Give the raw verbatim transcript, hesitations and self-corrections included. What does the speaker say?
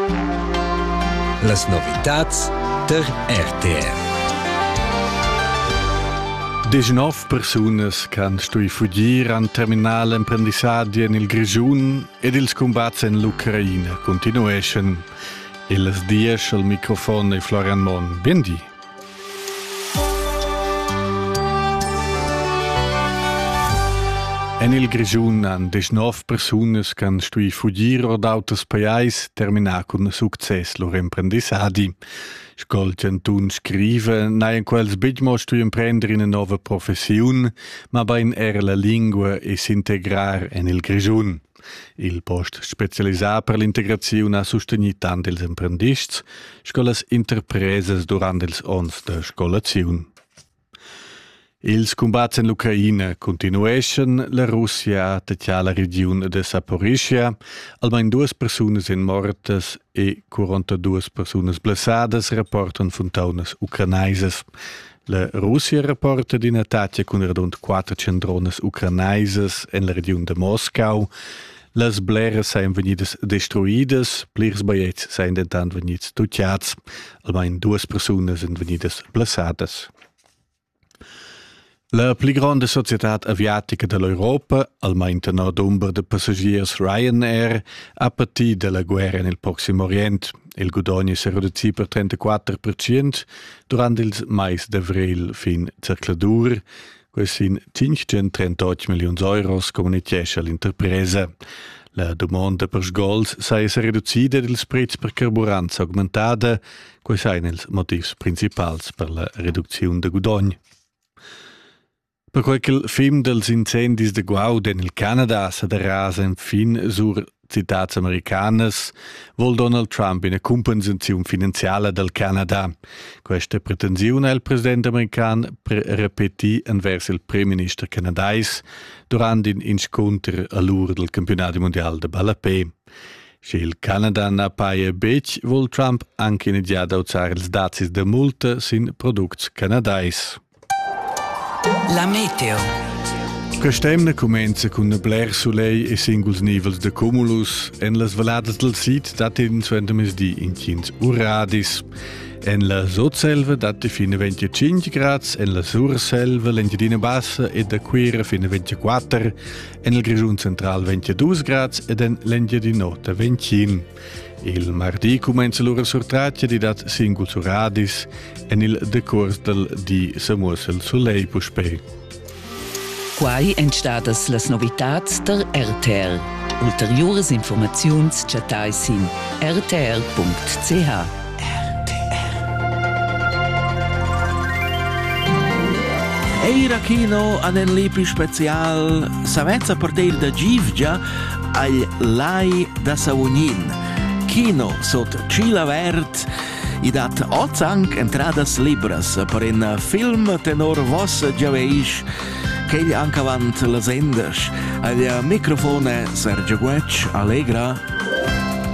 Las novitats der R T R. diciannove persunas can stui fuggir an terminal apprendissadi nel Grigiun ed ils combats en l'Ucraina continueschen. E las dies al microfono e Florian Mon. Bendi. En il Grigiun han diciannove persunas can stui fuggir od autos paiais terminar con success lor apprendissadi. Scol Gentun scrive, naien quels bigmo stui imprender in a nova professiun, ma bain er la lingua e s'integrar en il Grigiun. Il post specialisà per l'integrazione ha sostenuto tant els apprendists, scolas interpreses durant els ons de scolazione. Ils combats in l'Ucraina continueschen, la Russia ha attaccato la regione de Zaporizhia, almeno due persone sind mortes e quarantadue persone blessades, rapportan fontaunas ucranaises. La Russia rapporta di un attacco con rund quattrocento drones ucranaises in la regione de Moscau. Las bleres seien venidas destruidas, plirs baiets seien dentant venits tucciats, almeno due persone sind venidas blessades. La pli grande societat aviatica dell'Europa, almeno nord-umber de passagiers Ryanair, ha patito della guerra nel Prossimo Orient. Il guadagno si è ridotto per trentaquattro per cento durante il mese d'avril fin circladur. Questi sono cinquecentotrentotto milioni di euro, comunicazione all'interpresa. La domanda per sgols si è ridotta ed il prezzo per carburante è aumentato. Questi sono i motivi principali per la riduzione del guadagno. Per quel film dels incendis de Guaud nel Canada sa de rasa en fin sur citats americanas vol Donald Trump in compensazione finanziale del Canada. Questa pretensione il presidente americano repetì anvers il primo ministro canadais durante un incontro all'ora del campionato mondiale de Ballapé. Se il Canada na paia bec vol Trump anche iniziare a usare ils dazis de multa sin products canadais. La meteo. Quest'emna comenza con nebler soleil e singuls nivels de cumulus en las valadas del Sid dati in suenta mesdi in quinze uradis. En la Sotselva dati fino a venticinque grads, en la Surselva l'Engiadina Bassa e da Quera fino a ventiquattro, en il Grigiun Central ventidue grads ed en l'Engiadinota venticinque. Il mardi comenza l'ora sortraccia di dat singuls uradis en il decors del di samuos il soleil puspei. Quai entstadas las novitats der R T R. Ulteriores informaziuns chatai sin r t r punct c h. R T R. Eira Kino an en lipi special savezza partir da Givgia al Lai da Savugnin. Kino sot Cila Vert i dat ozanc entradas libras per in film tenor vos giaveisch che gli anche avant las endas al microfone Sergio Guec Allegra